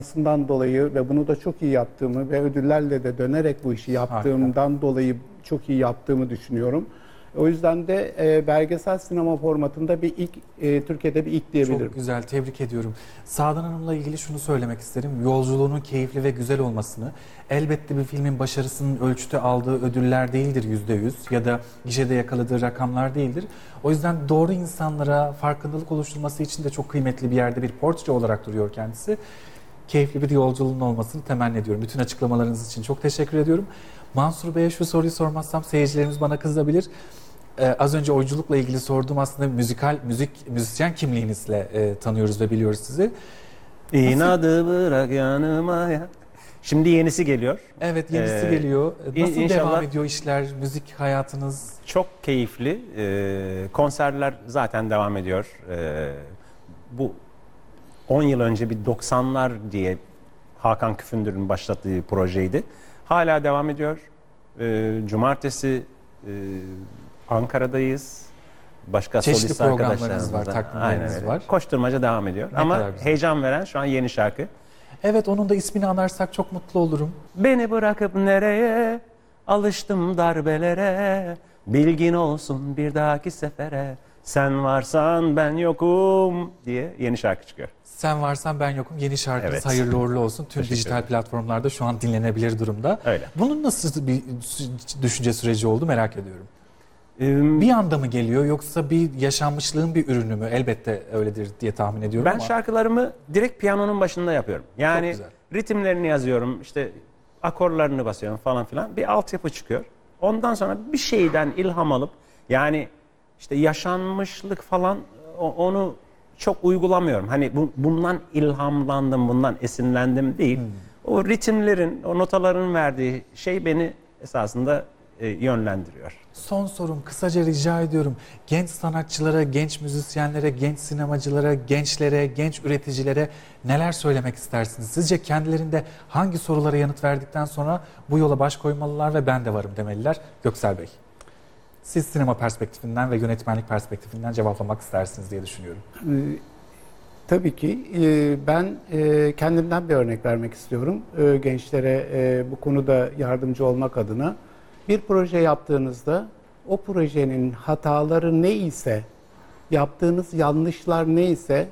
performansından dolayı ve bunu da çok iyi yaptığımı ve ödüllerle de dönerek bu işi yaptığımdan dolayı çok iyi yaptığımı düşünüyorum. O yüzden de belgesel sinema formatında bir ilk, Türkiye'de bir ilk diyebilirim. Çok güzel, tebrik ediyorum. Sağdan Hanım'la ilgili şunu söylemek isterim. Yolculuğunun keyifli ve güzel olmasını, elbette bir filmin başarısının ölçüte aldığı ödüller değildir %100 ya da gişede yakaladığı rakamlar değildir. O yüzden doğru insanlara farkındalık oluşturması için de çok kıymetli bir yerde bir portre olarak duruyor kendisi. Keyifli bir yolculuğun olmasını temenni ediyorum. Bütün açıklamalarınız için çok teşekkür ediyorum. Mansur Bey'e şu soruyu sormazsam seyircilerimiz bana kızabilir. Az önce oyunculukla ilgili sorduğum aslında müzisyen kimliğinizle tanıyoruz ve biliyoruz sizi. İnadı bırak yanıma ya. Şimdi yenisi geliyor. Evet, yenisi geliyor. Nasıl İnşallah devam ediyor işler, müzik hayatınız? çok keyifli. Konserler zaten devam ediyor. Bu 10 yıl önce bir 90'lar diye Hakan Küfündür'ün başlattığı projeydi. Hala devam ediyor. Cumartesi Ankara'dayız. Başka Çeşitli solist programlarınız arkadaşlarımız var, takvimleriniz var. Koşturmaca devam ediyor. Ne Ama kadar güzel. heyecan veren şu an yeni şarkı. Evet, onun da ismini anarsak çok mutlu olurum. Beni bırakıp nereye? Alıştım darbelere. Bilgin olsun bir dahaki sefere. Sen varsan ben yokum diye yeni şarkı çıkıyor. Sen varsan ben yokum. Yeni şarkınız Evet. hayırlı uğurlu olsun. Tüm Teşekkür dijital ederim. platformlarda şu an dinlenebilir durumda. Öyle. Bunun nasıl bir düşünce süreci oldu merak ediyorum. Ee, Bir anda mı geliyor yoksa bir yaşanmışlığın bir ürünü mü? Elbette öyledir diye tahmin ediyorum Ben ama. şarkılarımı direkt piyanonun başında yapıyorum. Yani güzel. ritimlerini yazıyorum, işte akorlarını basıyorum falan filan. Bir altyapı çıkıyor. Ondan sonra bir şeyden ilham alıp, yani işte yaşanmışlık falan onu çok uygulamıyorum. Hani bundan ilhamlandım, bundan esinlendim değil. O ritimlerin, o notaların verdiği şey beni esasında yönlendiriyor. Son sorum, kısaca rica ediyorum. Genç sanatçılara, genç müzisyenlere, genç sinemacılara, gençlere, genç üreticilere neler söylemek istersiniz? Sizce kendilerinde hangi sorulara yanıt verdikten sonra bu yola baş koymalılar ve ben de varım demeliler? Göksel Bey, siz sinema perspektifinden ve yönetmenlik perspektifinden cevaplamak istersiniz diye düşünüyorum. Tabii ki ben kendimden bir örnek vermek istiyorum. Gençlere bu konuda yardımcı olmak adına. Bir proje yaptığınızda o projenin hataları ne ise, yaptığınız yanlışlar ne ise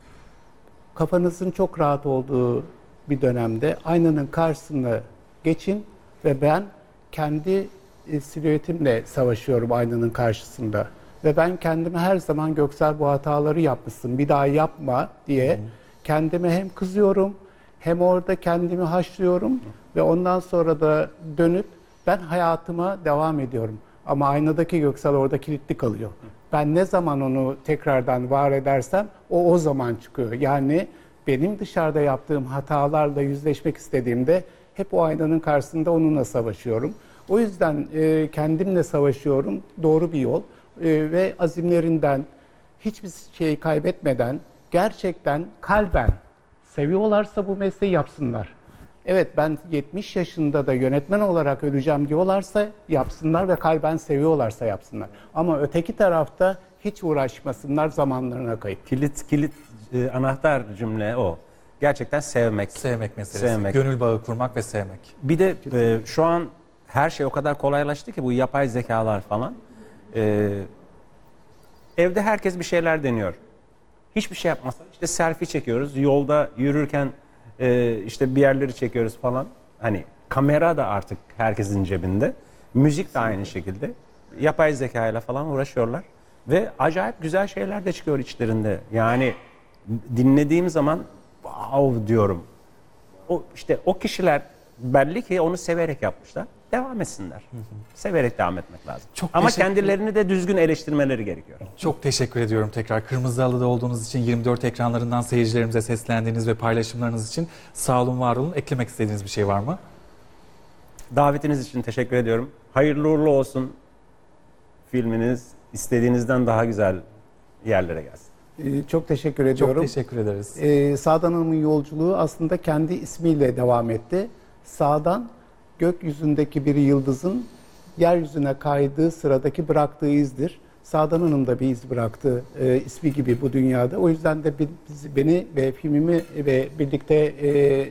kafanızın çok rahat olduğu bir dönemde aynanın karşısına geçin ve ben kendi silüetimle savaşıyorum aynanın karşısında. Ve ben kendime her zaman Göksel bu hataları yapmışsın bir daha yapma diye kendime hem kızıyorum hem orada kendimi haşlıyorum ve ondan sonra da dönüp ben hayatıma devam ediyorum. Ama aynadaki Göksel orada kilitli kalıyor. Ben ne zaman onu tekrardan var edersem o zaman çıkıyor. Yani benim dışarıda yaptığım hatalarla yüzleşmek istediğimde hep o aynanın karşısında onunla savaşıyorum. O yüzden kendimle savaşıyorum. Doğru bir yol. Ve azimlerinden hiçbir şeyi kaybetmeden gerçekten kalben seviyorlarsa bu mesleği yapsınlar. Evet, ben 70 yaşında da yönetmen olarak öleceğim diyorlarsa yapsınlar ve kalben seviyorlarsa yapsınlar. Ama öteki tarafta hiç uğraşmasınlar, zamanlarına kayıp. Kilit anahtar cümle o. Gerçekten sevmek. Sevmek meselesi. Sevmek. Gönül bağı kurmak ve sevmek. Bir de şu an her şey o kadar kolaylaştı ki bu yapay zekalar falan. Evde herkes bir şeyler deniyor. Hiçbir şey yapmasa işte selfie çekiyoruz. Yolda yürürken işte bir yerleri çekiyoruz falan. Hani kamera da artık herkesin cebinde. Müzik de aynı şekilde. Yapay zeka ile falan uğraşıyorlar. Ve acayip güzel şeyler de çıkıyor içlerinde. Yani dinlediğim zaman wow diyorum. O kişiler belli ki onu severek yapmışlar. Devam etsinler. Severek devam etmek lazım. Çok ama teşekkür- kendilerini de düzgün eleştirmeleri gerekiyor. Çok teşekkür ediyorum tekrar. Kırmızı Halı'da olduğunuz için, 24 ekranlarından seyircilerimize seslendiğiniz ve paylaşımlarınız için sağ olun, var olun. Eklemek istediğiniz bir şey var mı? Davetiniz için teşekkür ediyorum. Hayırlı uğurlu olsun. Filminiz istediğinizden daha güzel yerlere gelsin. Çok teşekkür ediyorum. Çok teşekkür ederiz. Sağdan Hanım'ın yolculuğu aslında kendi ismiyle devam etti. Sağdan, gökyüzündeki bir yıldızın yeryüzüne kaydığı sıradaki bıraktığı izdir. Sağdan Hanım da bir iz bıraktı ismi gibi bu dünyada. O yüzden de beni ve filmimi ve birlikte